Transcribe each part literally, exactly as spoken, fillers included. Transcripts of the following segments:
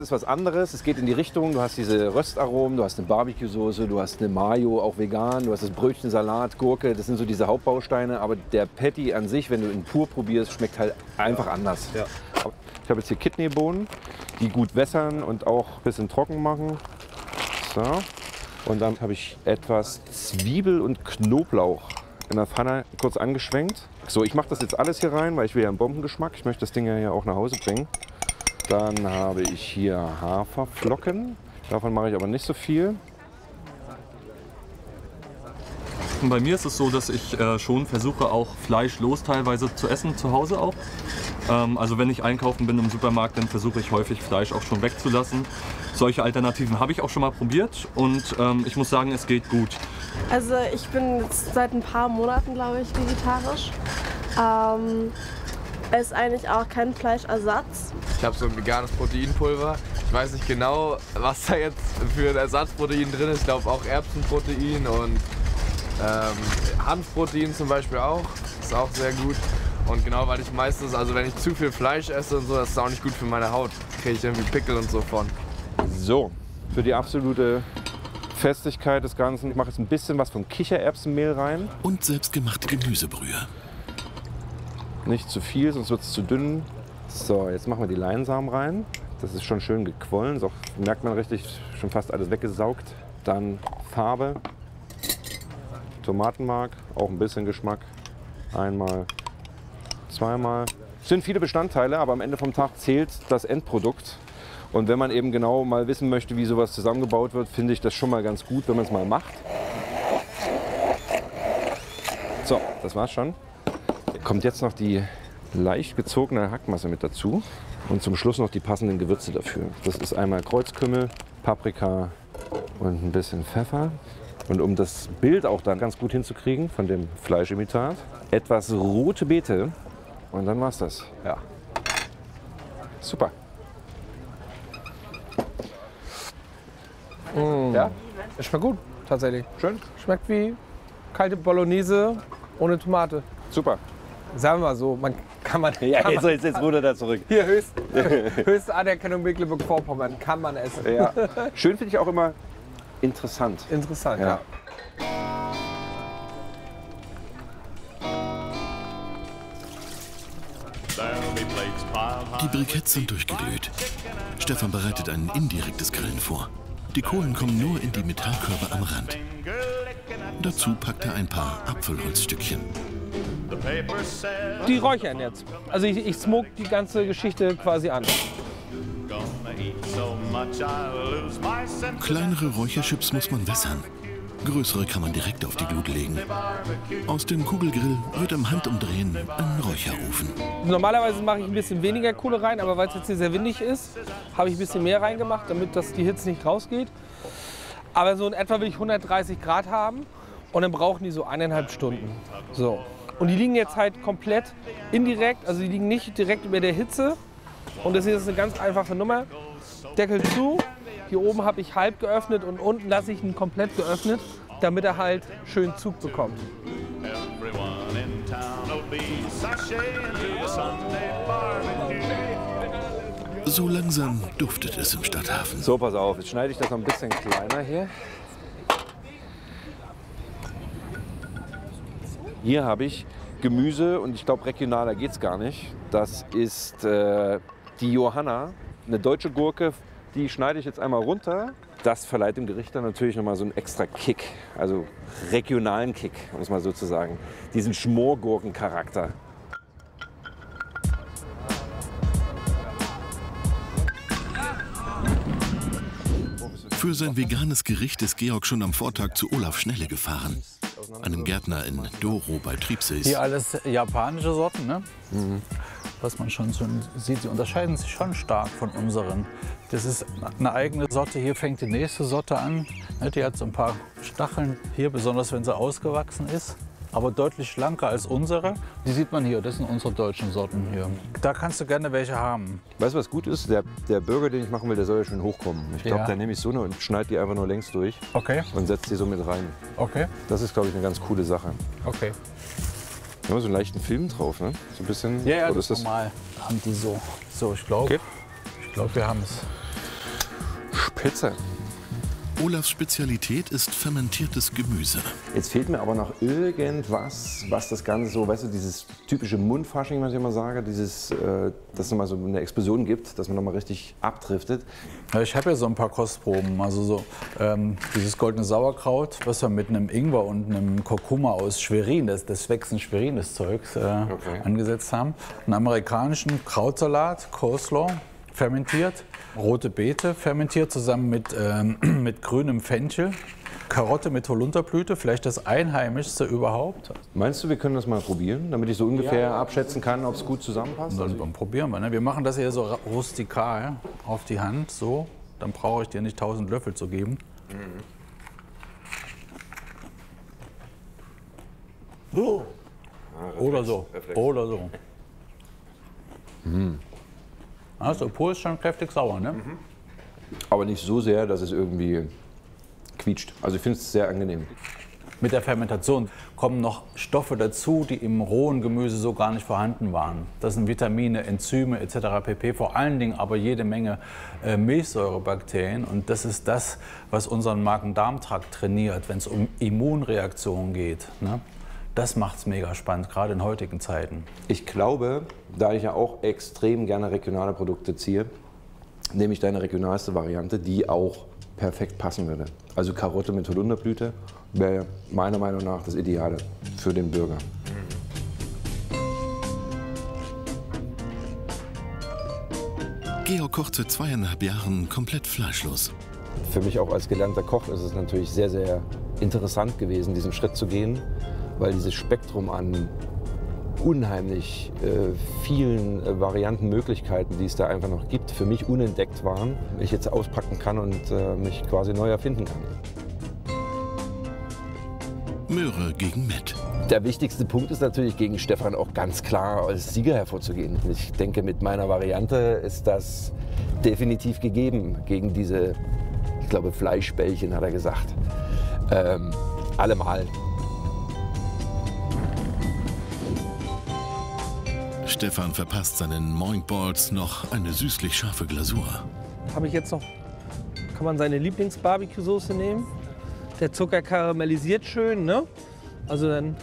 Das ist was anderes, es geht in die Richtung, du hast diese Röstaromen, du hast eine Barbecue-Soße, du hast eine Mayo, auch vegan, du hast das Brötchen, Salat, Gurke, das sind so diese Hauptbausteine, aber der Patty an sich, wenn du ihn pur probierst, schmeckt halt einfach anders. Ja. Ich habe jetzt hier Kidneybohnen, die gut wässern und auch ein bisschen trocken machen. So. Und dann habe ich etwas Zwiebel und Knoblauch in der Pfanne kurz angeschwenkt. So, ich mache das jetzt alles hier rein, weil ich will ja einen Bombengeschmack. Ich möchte das Ding ja hier auch nach Hause bringen. Dann habe ich hier Haferflocken. Davon mache ich aber nicht so viel. Und bei mir ist es so, dass ich äh, schon versuche, auch fleischlos teilweise zu essen, zu Hause auch. Ähm, also wenn ich einkaufen bin im Supermarkt, dann versuche ich häufig Fleisch auch schon wegzulassen. Solche Alternativen habe ich auch schon mal probiert und ähm, ich muss sagen, es geht gut. Also ich bin jetzt seit ein paar Monaten, glaube ich, vegetarisch. Ähm, ist eigentlich auch kein Fleischersatz. Ich habe so ein veganes Proteinpulver. Ich weiß nicht genau, was da jetzt für ein Ersatzprotein drin ist. Ich glaube auch Erbsenprotein und ähm, Hanfprotein zum Beispiel auch. Ist auch sehr gut. Und genau, weil ich meistens, also wenn ich zu viel Fleisch esse und so, das ist auch nicht gut für meine Haut. Kriege ich irgendwie Pickel und so von. So, für die absolute Festigkeit des Ganzen, ich mache jetzt ein bisschen was vom Kichererbsenmehl rein. Und selbstgemachte Gemüsebrühe. Nicht zu viel, sonst wird es zu dünn. So, jetzt machen wir die Leinsamen rein. Das ist schon schön gequollen, so merkt man richtig, schon fast alles weggesaugt. Dann Farbe, Tomatenmark, auch ein bisschen Geschmack. Einmal, zweimal. Es sind viele Bestandteile, aber am Ende vom Tag zählt das Endprodukt. Und wenn man eben genau mal wissen möchte, wie sowas zusammengebaut wird, finde ich das schon mal ganz gut, wenn man es mal macht. So, das war's schon. Kommt jetzt noch die leicht gezogene Hackmasse mit dazu und zum Schluss noch die passenden Gewürze dafür. Das ist einmal Kreuzkümmel, Paprika und ein bisschen Pfeffer. Und um das Bild auch dann ganz gut hinzukriegen von dem Fleischimitat, etwas rote Beete und dann war's das. Ja. Super. Mmh. Ja? Das schmeckt gut, tatsächlich. Schön. Schmeckt wie kalte Bolognese ohne Tomate. Super. Sagen wir mal so, man kann man. Ja, kann jetzt, man, jetzt, jetzt wurde er zurück. Hier höchst, höchste Anerkennung Mecklenburg-Vorpommern, kann man essen. Ja. Schön finde ich auch immer interessant. Interessant, Ja. ja. Die Briketts sind durchgeglüht. Stefan bereitet ein indirektes Grillen vor. Die Kohlen kommen nur in die Metallkörbe am Rand. Dazu packt er ein paar Apfelholzstückchen. Die räuchern jetzt. Also ich, ich smoke die ganze Geschichte quasi an. Kleinere Räucherchips muss man wässern. Größere kann man direkt auf die Glut legen. Aus dem Kugelgrill wird im Handumdrehen ein Räucherofen. Normalerweise mache ich ein bisschen weniger Kohle rein, aber weil es jetzt hier sehr windig ist, habe ich ein bisschen mehr reingemacht, damit das die Hitze nicht rausgeht. Aber so in etwa will ich hundertdreißig Grad haben und dann brauchen die so eineinhalb Stunden. So. Und die liegen jetzt halt komplett indirekt, also die liegen nicht direkt über der Hitze. Und das hier ist eine ganz einfache Nummer. Deckel zu, hier oben habe ich halb geöffnet und unten lasse ich ihn komplett geöffnet, damit er halt schön Zug bekommt. So langsam duftet es im Stadthafen. So, pass auf, jetzt schneide ich das noch ein bisschen kleiner hier. Hier habe ich Gemüse und ich glaube, regionaler geht es gar nicht. Das ist äh, die Johanna, eine deutsche Gurke, die schneide ich jetzt einmal runter. Das verleiht dem Gericht dann natürlich nochmal so einen extra Kick, also regionalen Kick, um es mal so zu sagen. Diesen Schmorgurkencharakter. Für sein veganes Gericht ist Georg schon am Vortag zu Olaf Schnelle gefahren, einem Gärtner in Doro bei Triebsees. Hier alles japanische Sorten, ne? Mhm. Was man schon so sieht, sie unterscheiden sich schon stark von unseren. Das ist eine eigene Sorte, hier fängt die nächste Sorte an. Die hat so ein paar Stacheln hier, besonders wenn sie ausgewachsen ist. Aber deutlich schlanker als unsere. Die sieht man hier, das sind unsere deutschen Sorten hier. Da kannst du gerne welche haben. Weißt du, was gut ist? Der, der Burger, den ich machen will, der soll ja schön hochkommen. Ich glaube, Ja. da nehme ich so eine und schneide die einfach nur längs durch Okay, und setze die so mit rein. okay, Das ist, glaube ich, eine ganz coole Sache. okay. Wir haben so einen leichten Film drauf, ne? So ein bisschen. Ja, ja, Oder das ist das ist normal. Haben die so. So, ich glaube, Okay. ich glaube, wir haben es. Pizza. Olafs Spezialität ist fermentiertes Gemüse. Jetzt fehlt mir aber noch irgendwas, was das Ganze so, weißt du, dieses typische Mundfasching, was ich immer sage, dieses, äh, dass es nochmal so eine Explosion gibt, dass man nochmal richtig abdriftet. Ja, ich habe ja so ein paar Kostproben. Also so ähm, dieses goldene Sauerkraut, was wir mit einem Ingwer und einem Kurkuma aus Schwerin, das, das wächst in Schwerin, das Zeugs, äh, Okay. angesetzt haben. Einen amerikanischen Krautsalat, Coleslaw, fermentiert. Rote Beete fermentiert zusammen mit, ähm, mit grünem Fenchel. Karotte mit Holunderblüte, vielleicht das einheimischste überhaupt. Meinst du, wir können das mal probieren, damit ich so ungefähr abschätzen kann, ob es gut zusammenpasst? Dann, dann probieren wir. Ne? Wir machen das hier so ra- rustikal auf die Hand, so. Dann brauche ich dir nicht tausend Löffel zu geben. So. Oder so. Oder so. Also pur ist schon kräftig sauer, ne? Aber nicht so sehr, dass es irgendwie quietscht. Also ich finde es sehr angenehm. Mit der Fermentation kommen noch Stoffe dazu, die im rohen Gemüse so gar nicht vorhanden waren. Das sind Vitamine, Enzyme et cetera pp. Vor allen Dingen aber jede Menge äh, Milchsäurebakterien. Und das ist das, was unseren Magen-Darm-Trakt trainiert, wenn es um Immunreaktionen geht. Ne? Das macht es mega spannend, gerade in heutigen Zeiten. Ich glaube, da ich ja auch extrem gerne regionale Produkte ziehe, nehme ich deine regionalste Variante, die auch perfekt passen würde. Also Karotte mit Holunderblüte wäre meiner Meinung nach das Ideale für den Bürger. Georg kocht seit zweieinhalb Jahren komplett fleischlos. Für mich auch als gelernter Koch ist es natürlich sehr, sehr interessant gewesen, diesen Schritt zu gehen, weil dieses Spektrum an unheimlich äh, vielen äh, Varianten, Möglichkeiten, die es da einfach noch gibt, für mich unentdeckt waren, ich jetzt auspacken kann und äh, mich quasi neu erfinden kann. Möhre gegen Met. Der wichtigste Punkt ist natürlich, gegen Stefan auch ganz klar als Sieger hervorzugehen. Ich denke, mit meiner Variante ist das definitiv gegeben gegen diese, ich glaube, Fleischbällchen, hat er gesagt. Ähm, allemal. Stefan verpasst seinen Moinkballs noch eine süßlich scharfe Glasur. Habe ich jetzt noch, kann man seine Lieblings-Barbecue-Soße nehmen. Der Zucker karamellisiert schön, ne? Also dann,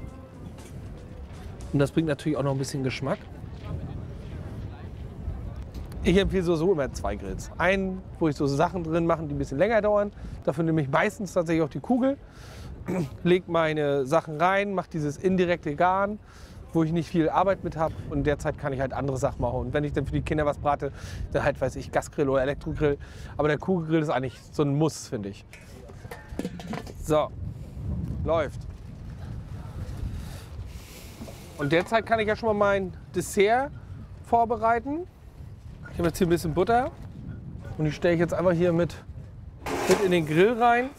und das bringt natürlich auch noch ein bisschen Geschmack. Ich empfehle sowieso immer zwei Grills. Einen, wo ich so Sachen drin mache, die ein bisschen länger dauern. Dafür nehme ich meistens tatsächlich auch die Kugel, lege meine Sachen rein, mache dieses indirekte Garen, wo ich nicht viel Arbeit mit habe, und derzeit kann ich halt andere Sachen machen. Und wenn ich dann für die Kinder was brate, dann halt, weiß ich, Gasgrill oder Elektrogrill. Aber der Kugelgrill ist eigentlich so ein Muss, finde ich. So, läuft. Und derzeit kann ich ja schon mal mein Dessert vorbereiten. Ich habe jetzt hier ein bisschen Butter und die stelle ich jetzt einfach hier mit, mit in den Grill rein.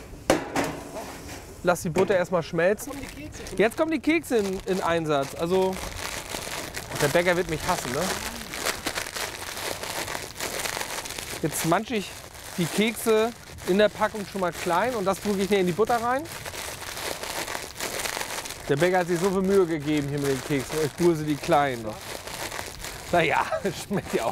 Lass die Butter erstmal schmelzen. Jetzt kommen die Kekse in, in Einsatz. Also der Bäcker wird mich hassen, ne? Jetzt manche ich die Kekse in der Packung schon mal klein und das drücke ich in die Butter rein. Der Bäcker hat sich so viel Mühe gegeben hier mit den Keksen. Ich tue sie die kleinen noch. Naja, schmeckt ja auch.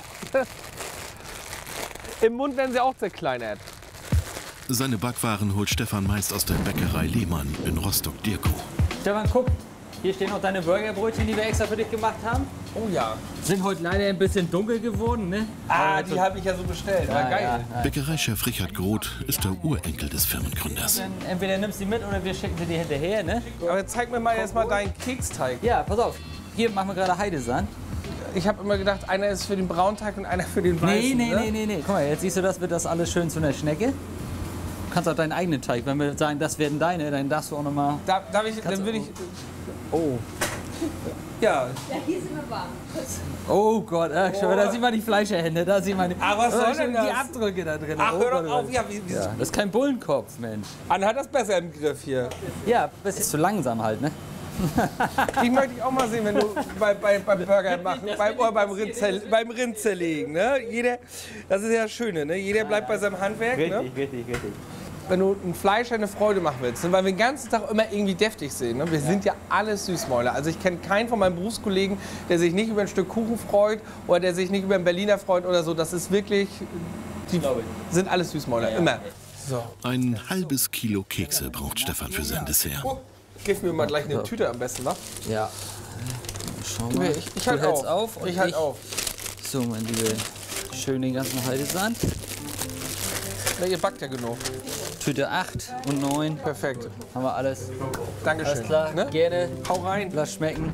Im Mund werden sie auch zerkleinert. Seine Backwaren holt Stefan meist aus der Bäckerei Lehmann in Rostock-Dierkow. Stefan, guck, hier stehen noch deine Burgerbrötchen, die wir extra für dich gemacht haben. Oh ja. Sind heute leider ein bisschen dunkel geworden, ne? Ah, die habe ich ja so bestellt. War geil. Ja, ja. Bäckereichef Richard Groth ist der Urenkel des Firmengründers. Dann entweder nimmst du die mit oder wir schicken sie dir hinterher, ne? Aber jetzt zeig mir mal erstmal deinen Keksteig. Ja, pass auf. Hier machen wir gerade Heidesand. Ich habe immer gedacht, einer ist für den Braunteig und einer für den weißen. Nee, nee, ne? nee, nee, nee. Guck mal, jetzt siehst du, das wird das alles schön zu einer Schnecke. Du kannst auch deinen eigenen Teig, wenn wir sagen, das werden deine, dann darfst du auch noch mal... Da, darf ich, dann würde ich... Oh. Ja. Ja, hier sind wir warm. Oh Gott, ach, schau mal, da sieht man die Fleischerhände, da sieht man die, Ach, was soll denn die das? Abdrücke da drin. Ach, Oh hör Gott, doch oh auf. Gott. Ja, wie, wie, Ja, das ist kein Bullenkopf, Mensch. Anna hat das besser im Griff hier. Ja, das ist zu langsam halt, ne? Die möchte ich auch mal sehen, wenn du bei, bei, beim Burger machen, beim, oder beim, Rind, beim Rind zerlegen. Ne? Jeder, das ist ja das Schöne, ne? Jeder bleibt bei seinem Handwerk. Ne? Richtig, richtig, richtig. Wenn du ein Fleisch eine Freude machen willst, ne? Weil wir den ganzen Tag immer irgendwie deftig sind. Ne? Wir sind ja alles Süßmäuler. Also ich kenne keinen von meinen Berufskollegen, der sich nicht über ein Stück Kuchen freut oder der sich nicht über einen Berliner freut oder so. Das ist wirklich Die sind alles Süßmäuler, ja, immer. So. Ein halbes Kilo Kekse braucht Stefan für sein Dessert. Oh, gib mir mal gleich eine Tüte am besten, wa? Ja. Schau mal. Ich, ich halt du hältst auf. auf und ich halt ich auf. So, mein Lieber. Schön den ganzen Heidesand. Na, ihr backt ja genug. Tüte acht und neun. Perfekt. Haben wir alles. Dankeschön. Alles klar, ne? Gerne. Hau rein. Lass schmecken.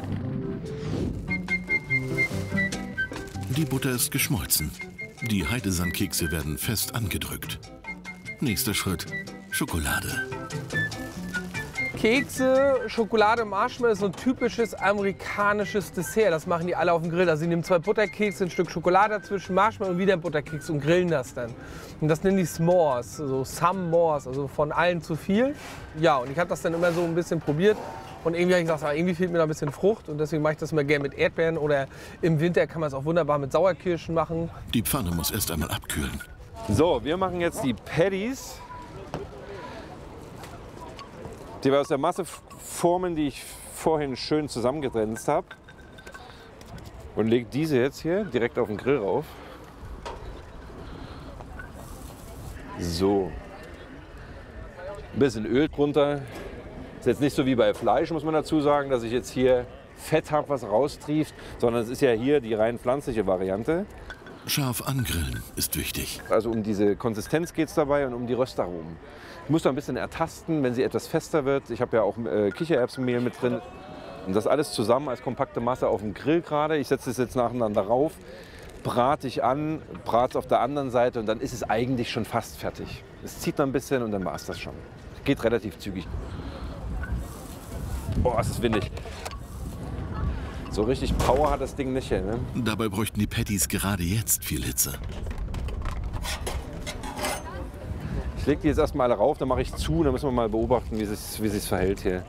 Die Butter ist geschmolzen. Die Heidesandkekse werden fest angedrückt. Nächster Schritt: Schokolade. Kekse, Schokolade, Marshmallow ist so ein typisches amerikanisches Dessert. Das machen die alle auf dem Grill. Also sie nehmen zwei Butterkekse, ein Stück Schokolade dazwischen, Marshmallow und wieder ein Butterkeks und grillen das dann. Und das nennen die S'mores, so some Mores, also von allen zu viel. Ja, und ich habe das dann immer so ein bisschen probiert. Und irgendwie habe ich gesagt, ah, irgendwie fehlt mir noch ein bisschen Frucht. Und deswegen mache ich das immer gerne mit Erdbeeren. Oder im Winter kann man es auch wunderbar mit Sauerkirschen machen. Die Pfanne muss erst einmal abkühlen. So, wir machen jetzt die Patties, die wir aus der Masse formen, die ich vorhin schön zusammengetrennt habe. Und lege diese jetzt hier direkt auf den Grill rauf. So. Ein bisschen Öl drunter. Ist jetzt nicht so wie bei Fleisch, muss man dazu sagen, dass ich jetzt hier Fett habe, was raustrieft, sondern es ist ja hier die rein pflanzliche Variante. Scharf angrillen ist wichtig. Also um diese Konsistenz geht es dabei und um die Röstaromen. Ich muss da ein bisschen ertasten, wenn sie etwas fester wird. Ich habe ja auch äh, Kichererbsenmehl mit drin. Und das alles zusammen als kompakte Masse auf dem Grill gerade. Ich setze es jetzt nacheinander rauf, brate ich an, brate auf der anderen Seite und dann ist es eigentlich schon fast fertig. Es zieht noch ein bisschen und dann war es das schon. Geht relativ zügig. Oh, es ist windig. So richtig Power hat das Ding nicht hier, ne? Dabei bräuchten die Patties gerade jetzt viel Hitze. Ich lege die jetzt erstmal alle rauf, dann mache ich zu und dann müssen wir mal beobachten, wie es wie sich's verhält hier.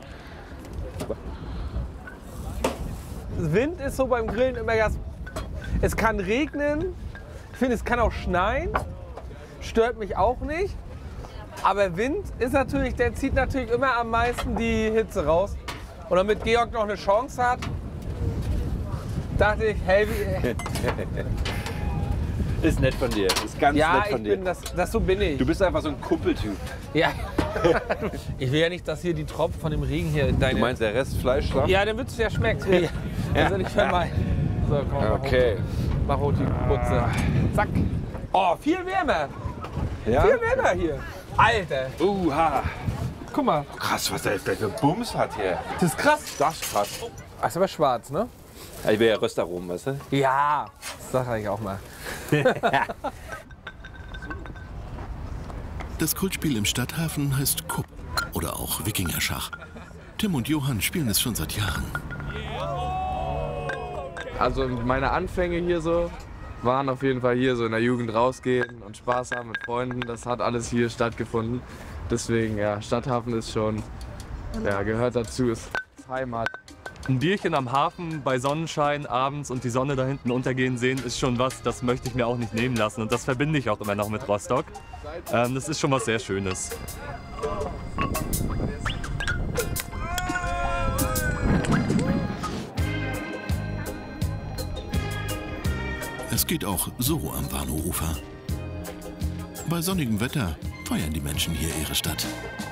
Wind ist so beim Grillen immer ganz... Es kann regnen, ich finde, es kann auch schneien, stört mich auch nicht. Aber Wind ist natürlich, der zieht natürlich immer am meisten die Hitze raus. Und damit Georg noch eine Chance hat, dachte ich, hey, wie... Ist nett von dir, ist ganz ja, nett von ich dir. Bin das, das so bin ich. Du bist einfach so ein Kumpeltyp. Ja. Ich will ja nicht, dass hier die Tropfen von dem Regen hier in deine... Du meinst, der Rest Fleisch schlafen? Ja, dann wird es ja schmeckt. Ja. Das will ich vermeiden. So, komm, okay. Mach hoch die Putze. Zack. Oh, viel wärmer. Ja? Viel wärmer hier. Alter. Uha. Guck mal. Krass, was der jetzt gleich für Bums hat hier. Das ist krass. Das ist krass. Ach, ist aber schwarz, ne? Ja, ich will ja Röstaromen, weißt du? Ja, das sag ich auch mal. Das Kultspiel im Stadthafen heißt Kupp oder auch Wikingerschach. Tim und Johann spielen es schon seit Jahren. Also meine Anfänge hier so waren auf jeden Fall hier so in der Jugend rausgehen und Spaß haben mit Freunden. Das hat alles hier stattgefunden. Deswegen, ja, Stadthafen ist schon, ja, gehört dazu, ist Heimat. Ein Bierchen am Hafen bei Sonnenschein abends und die Sonne da hinten untergehen sehen, ist schon was, das möchte ich mir auch nicht nehmen lassen. Und das verbinde ich auch immer noch mit Rostock. Ähm, das ist schon was sehr Schönes. Es geht auch so am Warnow-Ufer. Bei sonnigem Wetter feiern die Menschen hier ihre Stadt.